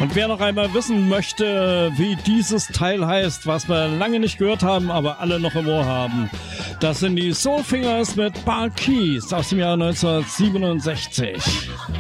Und wer noch einmal wissen möchte, wie dieses Teil heißt, was wir lange nicht gehört haben, aber alle noch im Ohr haben, das sind die Soulfingers mit Bar Keys aus dem Jahr 1967.